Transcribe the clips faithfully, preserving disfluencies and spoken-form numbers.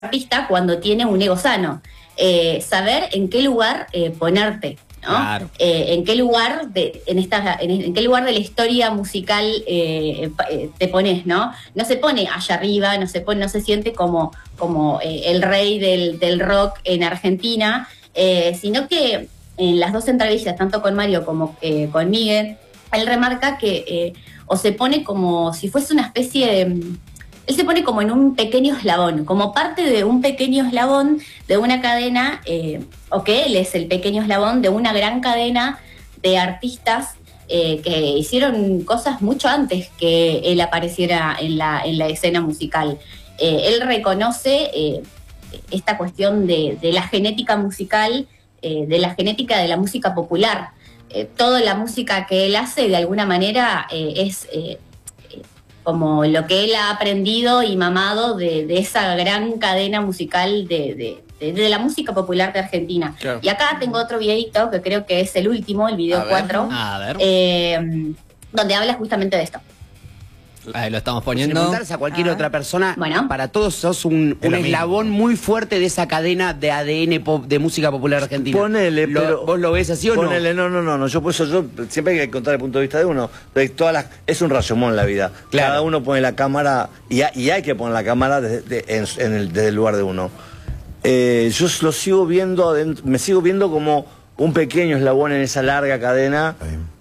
artista cuando tiene un ego sano, eh, saber en qué lugar eh, ponerte, ¿no? Claro. Eh, en qué lugar de, en esta, en, en qué lugar de la historia musical eh, eh, te pones, ¿no? No se pone allá arriba, no se pone, no se siente como, como eh, el rey del, del rock en Argentina, eh, sino que en las dos entrevistas, tanto con Mario como eh, con Miguel, él remarca que eh, o se pone como si fuese una especie de... Él se pone como en un pequeño eslabón, como parte de un pequeño eslabón de una cadena, eh, o que él es el pequeño eslabón de una gran cadena de artistas eh, que hicieron cosas mucho antes que él apareciera en la, en la escena musical. Eh, él reconoce eh, esta cuestión de, de la genética musical, eh, de la genética de la música popular. Eh, toda la música que él hace, de alguna manera, eh, es... Eh, como lo que él ha aprendido y mamado de, de esa gran cadena musical de, de, de, de la música popular de Argentina. Claro. Y acá tengo otro videito que creo que es el último, el video cuatro, a ver. Eh, donde habla justamente de esto. Ahí lo estamos poniendo. Si preguntarse a cualquier Ah. otra persona, Bueno. para todos sos un, un eslabón muy fuerte de esa cadena de A D N pop, de música popular argentina. Ponele, Lo- pero... ¿Vos lo ves así o ponele, no? no? No, no, no, yo por eso yo siempre hay que contar el punto de vista de uno. De todas las, es un rayomón la vida. Claro. Cada uno pone la cámara y, ha- y hay que poner la cámara desde, de- en, en el, desde el lugar de uno. Eh, yo lo sigo viendo, adent- me sigo viendo como un pequeño eslabón en esa larga cadena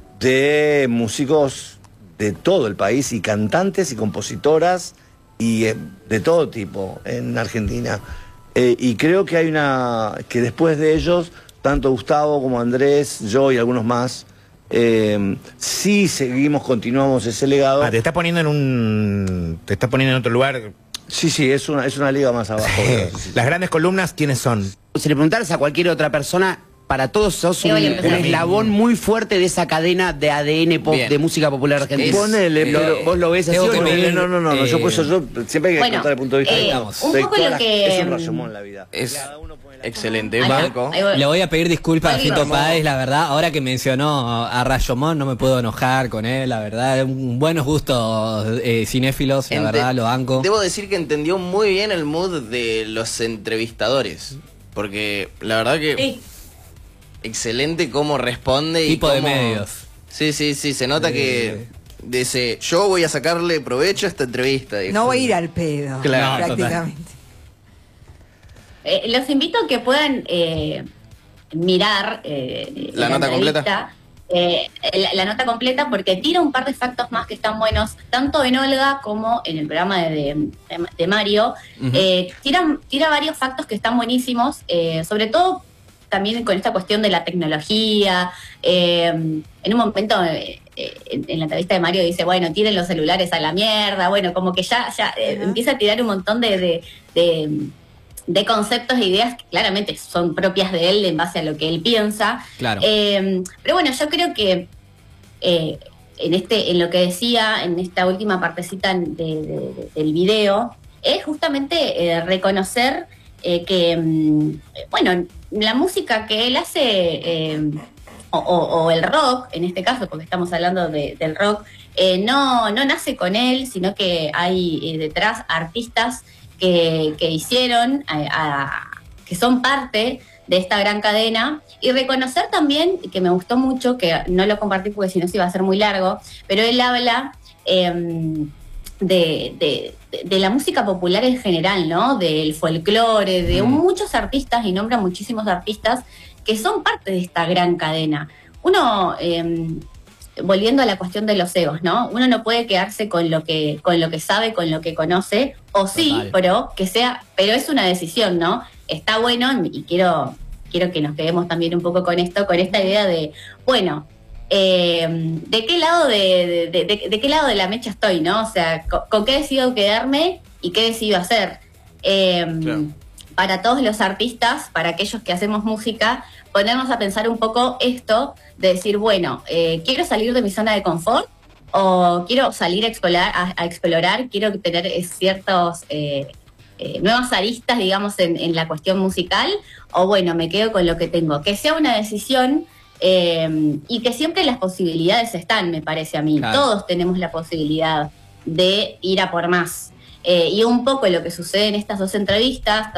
de músicos de todo el país y cantantes y compositoras y eh, de todo tipo en Argentina. Eh, y creo que hay una, que después de ellos, tanto Gustavo como Andrés, yo y algunos más, eh, sí seguimos, continuamos ese legado. Ah, te está poniendo en un... Te está poniendo en otro lugar. Sí, sí, es una, es una liga más abajo. Eh, Las grandes columnas, ¿quiénes son? Si le preguntaras a cualquier otra persona, para todos sos un, voy a un empezar. eslabón muy fuerte de esa cadena de A D N pop, Bien. de música popular argentina. Ponele, Lo- pero- ¿Vos lo ves así Tengo o que no? pedir- Ponele, no, no, no, no, yo eh, por eso yo siempre hay que bueno, contar el punto de vista eh, de Vamos. un de poco todas lo las- que- es un rayomón la vida. Es Cada uno pone la excelente, Ahí va, Banco. ahí va. Le voy a pedir disculpas a Ahí Fito vamos. Páez, la verdad. Ahora que mencionó a Rayomón, no me puedo enojar con él, la verdad. Un buenos gustos eh, cinéfilos, la Ente- verdad, lo banco. Debo decir que entendió muy bien el mood de los entrevistadores. Porque la verdad que Sí. excelente cómo responde y Tipo de cómo- medios. Sí, sí, sí, se nota Eh. que dice, yo voy a sacarle provecho a esta entrevista. dijo. No voy a ir al pedo, Claro, prácticamente. Eh, los invito a que puedan eh, mirar eh, La nota entrevista, eh, la, la nota completa, porque tira un par de factos más que están buenos, tanto en Olga como en el programa de, de, de Mario. Ujú. eh, tira, tira varios factos que están buenísimos, eh, sobre todo también con esta cuestión de la tecnología. Eh, en un momento, eh, eh, en, en la entrevista de Mario dice, bueno, tiren los celulares a la mierda, bueno, como que ya, ya eh, Ajá. empieza a tirar un montón de, de, de, de conceptos e ideas que claramente son propias de él en base a lo que él piensa. Claro. Eh, pero bueno, yo creo que eh, en, este, en lo que decía, en esta última partecita de, de- de- del video, es justamente eh, reconocer eh, que, mm, bueno, la música que él hace, eh, o, o- o el rock, en este caso, porque estamos hablando de- del rock, eh, no, no nace con él, sino que hay eh, detrás artistas que, que hicieron, a- a- que son parte de esta gran cadena, y reconocer también, que me gustó mucho, que no lo compartí porque si no se iba a ser muy largo, pero él habla eh, de, de- de la música popular en general, ¿no? Del folclore, de Mm. muchos artistas, y nombra muchísimos artistas que son parte de esta gran cadena. Uno, eh, volviendo a la cuestión de los egos, ¿no? Uno no puede quedarse con lo que, con lo que sabe, con lo que conoce, o sí, Total. pero que sea, pero es una decisión, ¿no? Está bueno, y quiero, quiero que nos quedemos también un poco con esto, con esta idea de, bueno, eh, ¿de qué lado de, de, de- de qué lado de la mecha estoy, no? O sea, ¿con, con qué decido quedarme y qué decido hacer? Eh, Claro. Para todos los artistas, para aquellos que hacemos música, ponernos a pensar un poco esto de decir, bueno, eh, ¿quiero salir de mi zona de confort? ¿O quiero salir a explorar, a, a explorar quiero tener eh, ciertos eh, eh, nuevas aristas, digamos, en, en la cuestión musical? O bueno, me quedo con lo que tengo. Que sea una decisión eh, y que siempre las posibilidades están, me parece a mí. Claro. Todos tenemos la posibilidad de ir a por más. Eh, y un poco lo que sucede en estas dos entrevistas,